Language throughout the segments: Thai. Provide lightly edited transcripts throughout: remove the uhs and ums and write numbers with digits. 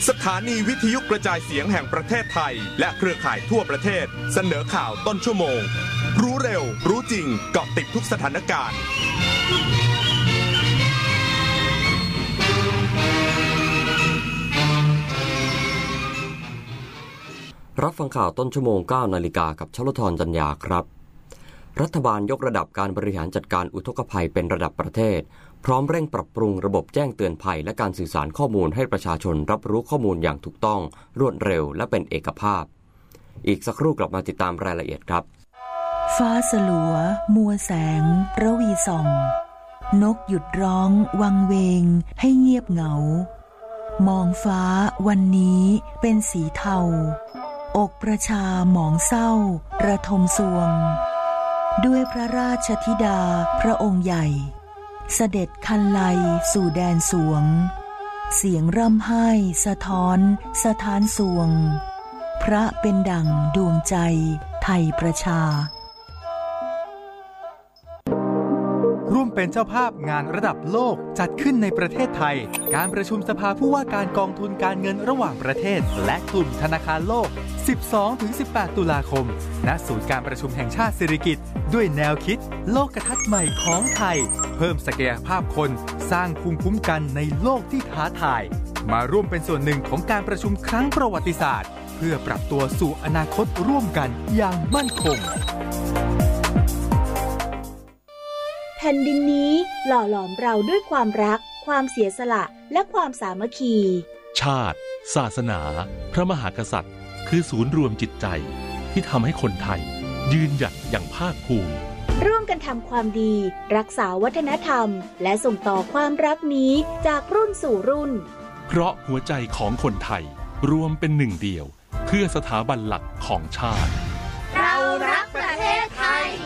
สถานีวิทยุกระจายเสียงแห่งประเทศไทยและเครือข่ายทั่วประเทศเสนอข่าวต้นชั่วโมงรู้เร็วรู้จริงเกาะติดทุกสถานการณ์รับฟังข่าวต้นชั่วโมง 9 นาฬิกากับชลธรจัญญาครับรัฐบาลยกระดับการบริหารจัดการอุทกภัยเป็นระดับประเทศพร้อมเร่งปรับปรุงระบบแจ้งเตือนภัยและการสื่อสารข้อมูลให้ประชาชนรับรู้ข้อมูลอย่างถูกต้องรวดเร็วและเป็นเอกภาพอีกสักครู่กลับมาติดตามรายละเอียดครับฟ้าสลัวมัวแสงระวีส่องนกหยุดร้องวังเวงให้เงียบเหงามองฟ้าวันนี้เป็นสีเทาอกประชาหมองเศร้าระทมสวงด้วยพระราชธิดาพระองค์ใหญ่เสด็จคันไลสู่แดนสวงเสียงร่ำไห้สะท้อนสถานสวงพระเป็นดั่งดวงใจไทยประชาร่วมเป็นเจ้าภาพงานระดับโลกจัดขึ้นในประเทศไทยการประชุมสภาผู้ว่าการกองทุนการเงินระหว่างประเทศและกลุ่มธนาคารโลก 12-18 ตุลาคมณศูนย์การประชุมแห่งชาติสิริกิติ์ด้วยแนวคิดโลกทัศน์ใหม่ของไทยเพิ่มศักยภาพคนสร้างภูมิคุ้มกันในโลกที่ท้าทายมาร่วมเป็นส่วนหนึ่งของการประชุมครั้งประวัติศาสตร์เพื่อปรับตัวสู่อนาคตร่วมกันอย่างมั่นคงแผ่นดินนี้หล่อหลอมเราด้วยความรักความเสียสละและความสามัคคีชาติศาสนาพระมหากษัตริย์คือศูนย์รวมจิตใจที่ทำให้คนไทยยืนหยัดอย่างภาคภูมิร่วมกันทำความดีรักษาวัฒนธรรมและส่งต่อความรักนี้จากรุ่นสู่รุ่นเพราะหัวใจของคนไทยรวมเป็นหนึ่งเดียวเพื่อสถาบันหลักของชาติเรารักประเทศไทย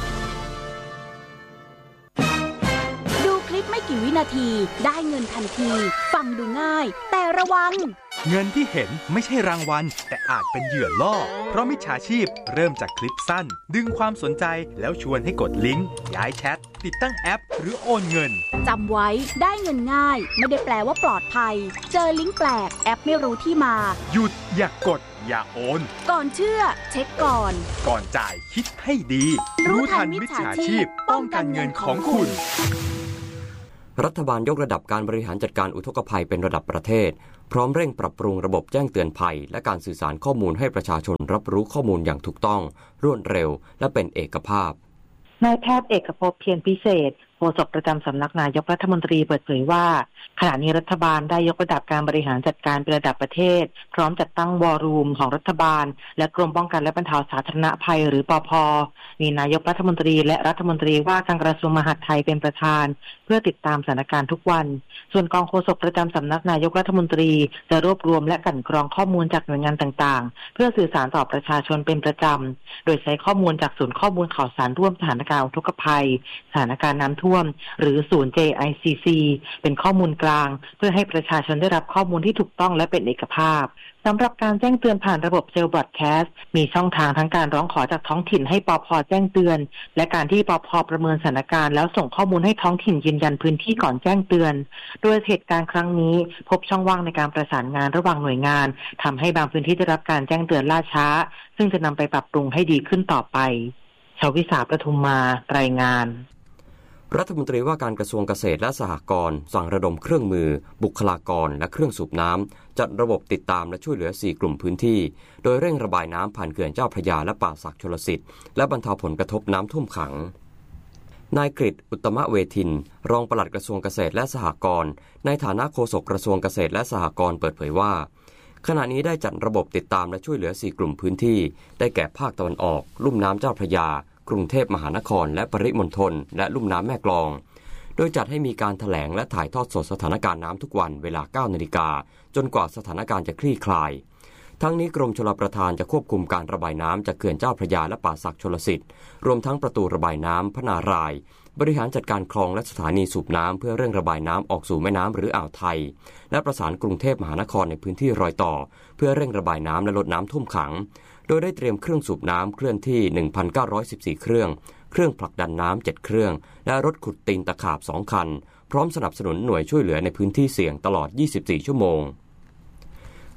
ไม่กี่วินาทีได้เงินทันทีฟังดูง่ายแต่ระวังเงินที่เห็นไม่ใช่รางวัลแต่อาจเป็นเหยื่อล่อเพราะมิจฉาชีพเริ่มจากคลิปสั้นดึงความสนใจแล้วชวนให้กดลิงก์ย้ายแชทติดตั้งแอปหรือโอนเงินจำไว้ได้เงินง่ายไม่ได้แปลว่าปลอดภัยเจอลิงก์แปลกแอปไม่รู้ที่มาหยุดอย่ากดอย่าโอนก่อนเชื่อเช็คก่อนจ่ายคิดให้ดีรู้ทันมิจฉาชีพป้องกันเงินของคุณรัฐบาลยกระดับการบริหารจัดการอุทกภัยเป็นระดับประเทศพร้อมเร่งปรับปรุงระบบแจ้งเตือนภัยและการสื่อสารข้อมูลให้ประชาชนรับรู้ข้อมูลอย่างถูกต้องรวดเร็วและเป็นเอกภาพนายแพทย์เอกภพเพียรพิเศษโฆษกประจำสำนักนายกรัฐมนตรีเปิดเผยว่าขณะนี้รัฐบาลได้ยกระดับการบริหารจัดการเป็นระดับประเทศพร้อมจัดตั้งวอร์รูมของรัฐบาลและกรมป้องกันและบรรเทาสาธารณภัยหรือปภ.มีนายกรัฐมนตรีและรัฐมนตรีว่าการกระทรวงมหาดไทยเป็นประธานเพื่อติดตามสถานการณ์ทุกวันส่วนกองโฆษกประจำสำนักนายกรัฐมนตรีจะรวบรวมและกลั่นกรองข้อมูลจากหน่วยงานต่างๆเพื่อสื่อสารต่อประชาชนเป็นประจำโดยใช้ข้อมูลจากศูนย์ข้อมูลข่าวสารร่วมสถานการณ์อุทกภัยสถานการณ์น้ำท่วมหรือศูนย์ JICC เป็นข้อมูลกลางเพื่อให้ประชาชนได้รับข้อมูลที่ถูกต้องและเป็นเอกภาพสำหรับการแจ้งเตือนผ่านระบบเซลล์บรอดแคสต์มีช่องทางทั้งการร้องขอจากท้องถิ่นให้ปภ.แจ้งเตือนและการที่ปภ.ประเมินสถานการณ์แล้วส่งข้อมูลให้ท้องถิ่นยืนยันพื้นที่ก่อนแจ้งเตือนโดยเหตุการณ์ครั้งนี้พบช่องว่างในการประสานงานระหว่างหน่วยงานทำให้บางพื้นที่ได้รับการแจ้งเตือนล่าช้าซึ่งจะนำไปปรับปรุงให้ดีขึ้นต่อไปชวิสาประทุมมารายงานรัฐมนตรีว่าการกระทรวงเกษตรและสหกรณ์สั่งระดมเครื่องมือบุคลากรและเครื่องสูบน้ำจัดระบบติดตามและช่วยเหลือ4กลุ่มพื้นที่โดยเร่งระบายน้ำผ่านเขื่อนเจ้าพระยาและป่าสักชลสิทธิ์และบรรเทาผลกระทบน้ำท่วมขังนายกฤษอุตตมเวทินรองปลัดกระทรวงเกษตรและสหกรณ์ในฐานะโฆษกกระทรวงเกษตรและสหกรณ์เปิดเผยว่าขณะนี้ได้จัดระบบติดตามและช่วยเหลือ4กลุ่มพื้นที่ได้แก่ภาคตะวันออกลุ่มน้ำเจ้าพระยากรุงเทพมหานครและปริมณฑลและลุ่มน้ำแม่กลองโดยจัดให้มีการแถลงและถ่ายทอดสดสถานการณ์น้ำทุกวันเวลา 9 นาฬิกาจนกว่าสถานการณ์จะคลี่คลายทั้งนี้กรมชลประทานจะควบคุมการระบายน้ำจากเขื่อนเจ้าพระยาและป่าสักชลสิทธิ์รวมทั้งประตูระบายน้ำพนารายบริหารจัดการคลองและสถานีสูบน้ำเพื่อเร่งระบายน้ำออกสู่แม่น้ำหรืออ่าวไทยและประสานกรุงเทพมหานครในพื้นที่รอยต่อเพื่อเร่งระบายน้ำและลดน้ำท่วมขังโดยได้เตรียมเครื่องสูบน้ำเคลื่อนที่ 1,914 เครื่องผลักดันน้ำ7เครื่องและรถขุดตีนตะขาบ2คันพร้อมสนับสนุนหน่วยช่วยเหลือในพื้นที่เสี่ยงตลอด24ชั่วโมง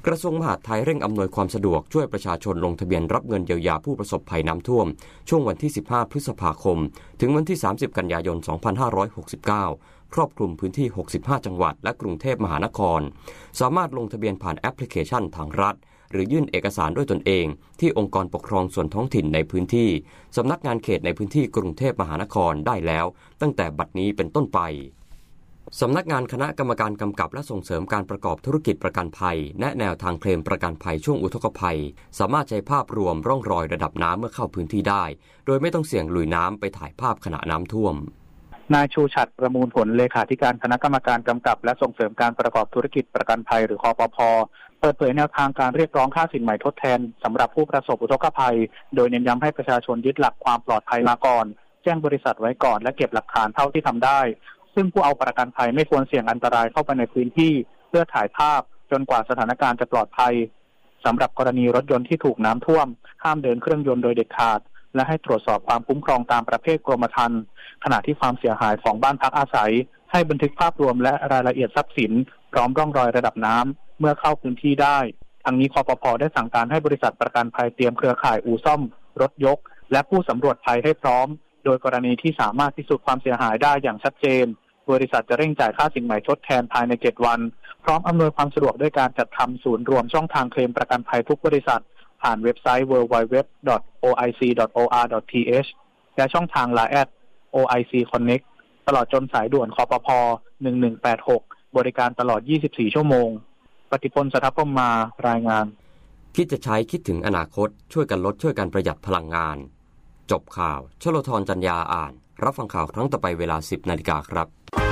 กระทรวงมหาดไทยเร่งอำนวยความสะดวกช่วยประชาชนลงทะเบียนรับเงินเยียวยาผู้ประสบภัยน้ำท่วมช่วงวันที่15พฤษภาคมถึงวันที่30กันยายน2569ครอบคลุมพื้นที่65จังหวัดและกรุงเทพมหานครสามารถลงทะเบียนผ่านแอปพลิเคชันทางรัฐหรือยื่นเอกสารด้วยตนเองที่องค์กรปกครองส่วนท้องถิ่นในพื้นที่สำนักงานเขตในพื้นที่กรุงเทพมหานครได้แล้วตั้งแต่บัดนี้เป็นต้นไปสำนักงานคณะกรรมการกำกับและส่งเสริมการประกอบธุรกิจประกันภัยแนะแนวทางเคลมประกันภัยช่วงอุทกภัยสามารถใช้ภาพรวมร่องรอยระดับน้ำเมื่อเข้าพื้นที่ได้โดยไม่ต้องเสี่ยงลุยน้ำไปถ่ายภาพขณะน้ำท่วมนายชูฉัตรประมูลผลเลขาธิการคณะกรรมการกำกับและส่งเสริมการประกอบธุรกิจประกันภัยหรือคปภ.เปิดเผยแนวทางการเรียกร้องค่าสินไหมทดแทนสำหรับผู้ประสบอุทกภัยโดยเน้นย้ำให้ประชาชนยึดหลักความปลอดภัยมาก่อนแจ้งบริษัทไว้ก่อนและเก็บหลักฐานเท่าที่ทำได้ซึ่งผู้เอาประกันภัยไม่ควรเสี่ยงอันตรายเข้าไปในพื้นที่เพื่อถ่ายภาพจนกว่าสถานการณ์จะปลอดภัยสำหรับกรณีรถยนต์ที่ถูกน้ำท่วมห้ามเดินเครื่องยนต์โดยเด็ดขาดและให้ตรวจสอบความคุ้มครองตามประเภทกรมธรรม์ขณะที่ความเสียหายของบ้านพักอาศัยให้บันทึกภาพรวมและรายละเอียดทรัพย์สินพร้อมร่องรอยระดับน้ำเมื่อเข้าพื้นที่ได้ทั้งนี้คปภ.ได้สั่งการให้บริษัทประกันภัยเตรียมเครือข่ายอู่ซ่อมรถยกและผู้สำรวจภัยให้พร้อมโดยกรณีที่สามารถพิสูจน์ความเสียหายได้อย่างชัดเจนบริษัทจะเร่งจ่ายค่าสินไหมทดแทนภายใน7วันพร้อมอำนวยความสะดวกด้วยการจัดทำศูนย์รวมช่องทางเคลมประกันภัยทุกบริษัทผ่านเว็บไซต์ www.oic.or.th และช่องทาง LINE @OIC Connect ตลอดจนสายด่วนคปภ. 1186บริการตลอด24ชั่วโมงปฏิพล สัทธพรหมารายงานคิดจะใช้คิดถึงอนาคตช่วยกันลดช่วยกันประหยัดพลังงานจบข่าวชโลธรจันยาอ่านรับฟังข่าวครั้งต่อไปเวลา 10 นาฬิกาครับ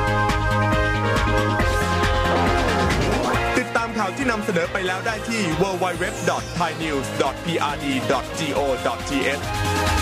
ติดตามข่าวที่นำเสนอไปแล้วได้ที่ www.thainews.prd.go.th